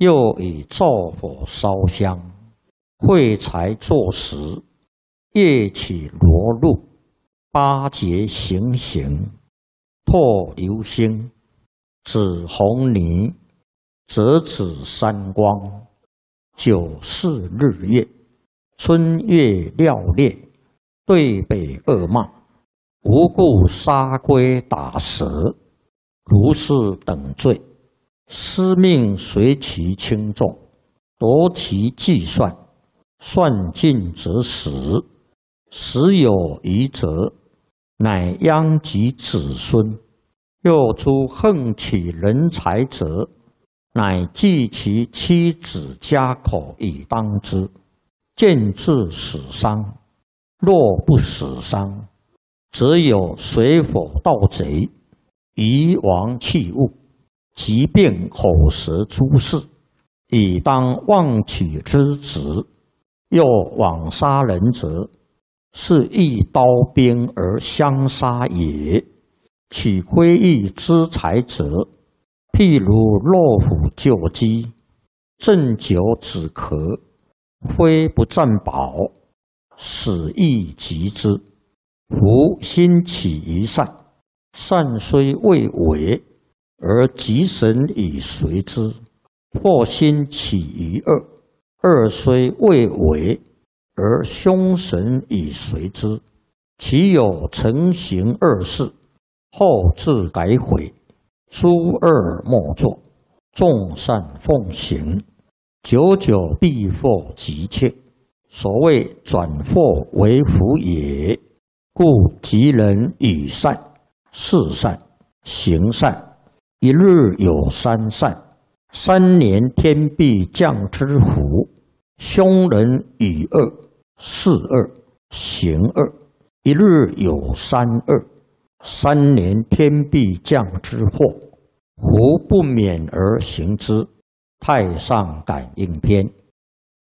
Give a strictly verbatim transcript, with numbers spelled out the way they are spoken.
又以灶火烧香，会财坐时，夜起罗露，八节行刑，唾流星，紫红泥，折指三光，九四日月，春月料烈，对北恶骂，无故杀龟打蛇，如是等罪，司命随其轻重，夺其计算，算尽则死，死有余则，乃殃及子孙。又诸横起人才者，乃计其妻子家口以当之，见至死伤。若不死伤，则有水火盗贼，夷王器物，疾病口舌诸事，以当妄取之职。又枉杀人者，是一刀兵而相杀也。取窥益之财者，譬如落虎救鸡，鸩酒止咳，非不占宝，死亦及之。夫心起于善，善虽未为，而吉神以随之；或心起于恶，恶虽未为，而凶神以随之。其有成行恶事，后自改悔，诸恶莫作，众善奉行，久久必获吉切。所谓转祸为福也。故吉人与善、事善、行善，一日有三善，三年天必降之福。凶人与恶、事恶、行恶，一日有三恶，三年天必降之祸，胡不免而行之。太上感应篇。